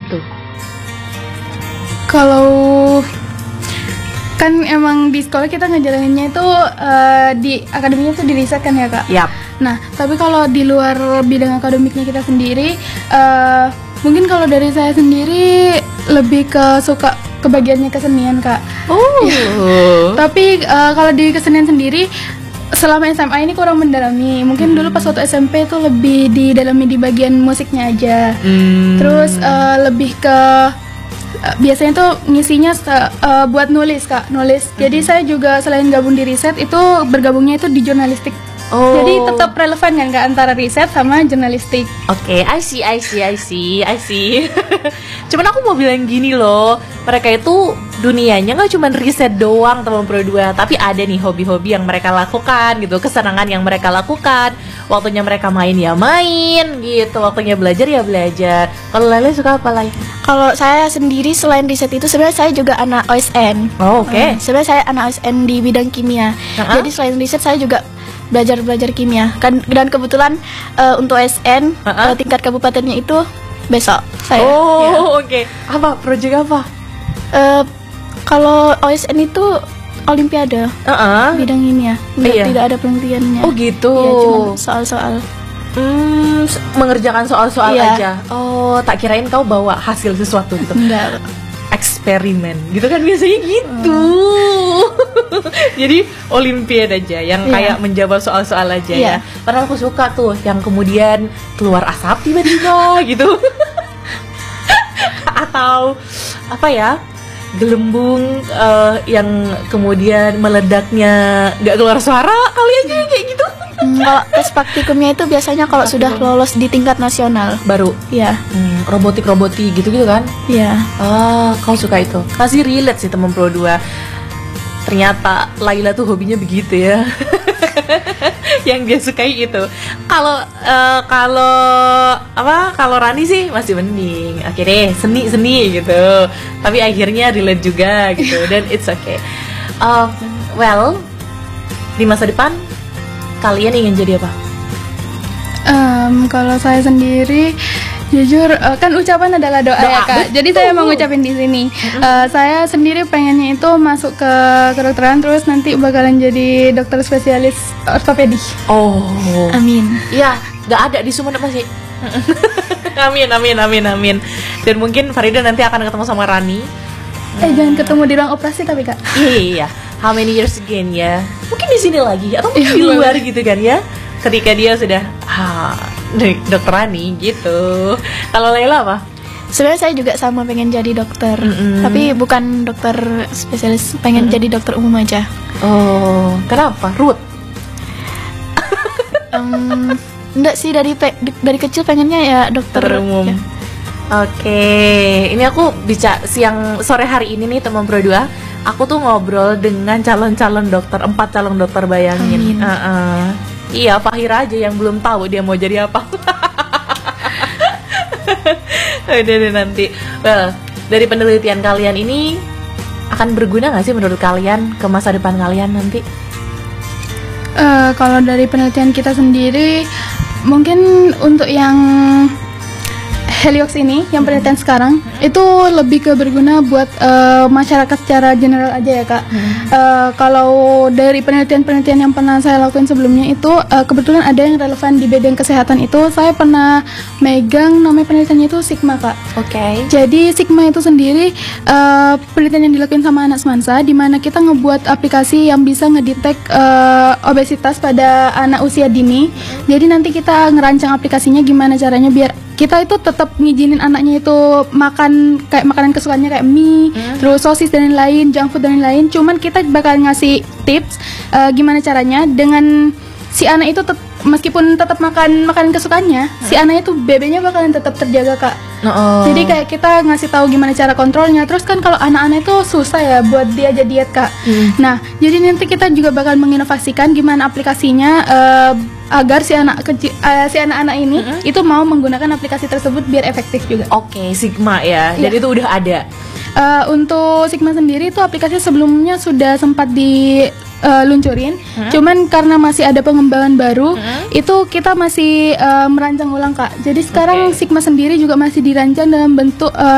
itu? Kalau kan emang di sekolah kita ngejalaninnya itu di akademinya itu di riset kan ya Kak. Yap. Nah, tapi kalau di luar bidang akademiknya kita sendiri, mungkin kalau dari saya sendiri lebih ke suka kebagiannya kesenian Kak. Oh. Tapi kalau di kesenian sendiri, selama SMA ini kurang mendalami. Mungkin dulu pas waktu SMP itu lebih didalami di bagian musiknya aja. Terus lebih ke biasanya tuh ngisinya buat nulis Kak, nulis. Jadi saya juga selain gabung di riset itu bergabungnya itu di jurnalistik. Oh. Jadi tetap relevan kan Kak antara riset sama jurnalistik. Oke, I see. Cuman aku mau bilang gini loh, mereka itu dunianya nggak cuma riset doang teman Pro 2, tapi ada nih hobi-hobi yang mereka lakukan gitu, kesenangan yang mereka lakukan. Waktunya mereka main ya main gitu, waktunya belajar ya belajar. Kalau Lele suka apa Lay? Kalau saya sendiri selain riset itu sebenarnya saya juga anak OSN. Oh, oke. Sebenarnya saya anak OSN di bidang kimia. Jadi selain riset saya juga belajar kimia. Dan kebetulan untuk OSN tingkat kabupatennya itu besok saya. Oh, oke. Apa proyek apa? Kalau OSN itu olimpiade bidang kimia. Tidak ada penelitiannya. Oh gitu. Iya, cuma soal-soal. Mengerjakan soal-soal Iya. aja. Oh, tak kirain kau bawa hasil sesuatu gitu. Enggak. Eksperimen gitu kan biasanya gitu. Jadi olimpiade aja yang kayak menjawab soal-soal aja ya. Padahal aku suka tuh yang kemudian keluar asap tiba-tiba gitu. Atau apa ya, gelembung yang kemudian meledaknya nggak keluar suara kali aja kayak gitu. Kalau tes praktikumnya itu biasanya kalau sudah lolos di tingkat nasional Baru ya. robotik gitu kan. Iya. Kau suka itu. Masih relate sih teman Pro 2. Ternyata Laila tuh hobinya begitu ya. Yang dia sukai itu. Kalau Rani sih masih mending. Oke deh, seni gitu. Tapi akhirnya relate juga gitu, dan it's okay. Well, di masa depan kalian ingin jadi apa? Kalau saya sendiri jujur kan ucapan adalah doa ya Kak. Jadi saya mau ngucapin di sini. Saya sendiri pengennya itu masuk ke kedokteran, terus nanti bakalan jadi dokter spesialis ortopedi. Oh, Amin. iya, nggak ada di Sumeneb masih. Amin. Dan mungkin Farida nanti akan ketemu sama Rani. Jangan ketemu di ruang operasi tapi Kak. Iya. How many years again ya? Mungkin di sini lagi atau mungkin di luar gitu kan ya? Ketika dia sudah dokter Rani gitu. Kalau Laila apa? Sebenarnya saya juga sama pengen jadi dokter, tapi bukan dokter spesialis, pengen jadi dokter umum aja. Oh, kenapa? Ruth? Enggak sih, dari kecil pengennya ya dokter umum. Ya. Oke, ini aku sore hari ini nih teman Pro 2. Aku tuh ngobrol dengan calon-calon dokter, 4 calon dokter, bayangin. Iya, Fahira aja yang belum tahu dia mau jadi apa. Udah deh nanti. Well, dari penelitian kalian ini akan berguna nggak sih menurut kalian ke masa depan kalian nanti? Kalau dari penelitian kita sendiri, mungkin untuk yang Heliox ini, yang penelitian sekarang itu lebih ke berguna buat masyarakat secara general aja ya Kak. Kalau dari penelitian yang pernah saya lakuin sebelumnya itu kebetulan ada yang relevan di bidang kesehatan itu, saya pernah megang namanya penelitiannya itu Sigma Kak. Oke. Jadi Sigma itu sendiri penelitian yang dilakukan sama anak semansa, di mana kita ngebuat aplikasi yang bisa ngedetek obesitas pada anak usia dini. Jadi nanti kita ngerancang aplikasinya gimana caranya biar kita itu tetap ngizinin anaknya itu makan kayak makanan kesukaannya kayak mie, terus sosis dan lain-lain, junk food dan lain-lain. Cuman kita bakal ngasih tips gimana caranya dengan si anak itu meskipun tetap makan makanan kesukaannya, si anaknya tuh BB-nya bakalan tetap terjaga Kak. Jadi kayak kita ngasih tahu gimana cara kontrolnya. Terus kan kalau anak-anak itu susah ya buat diajak diet Kak. Nah, jadi nanti kita juga bakal menginovasikan gimana aplikasinya agar si anak-anak ini itu mau menggunakan aplikasi tersebut biar efektif juga. Oke, Sigma ya. Dan itu udah ada. Untuk Sigma sendiri itu aplikasi sebelumnya sudah sempat diluncurin, cuman karena masih ada pengembangan baru, itu kita masih merancang ulang Kak. Jadi sekarang Sigma sendiri juga masih dirancang dalam bentuk